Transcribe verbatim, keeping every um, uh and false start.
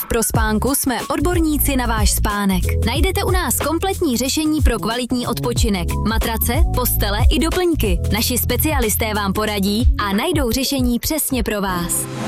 Pro spánku jsme odborníci na váš spánek. Najdete u nás kompletní řešení pro kvalitní odpočinek. Matrace, postele i doplňky. Naši specialisté vám poradí a najdou řešení přesně pro vás.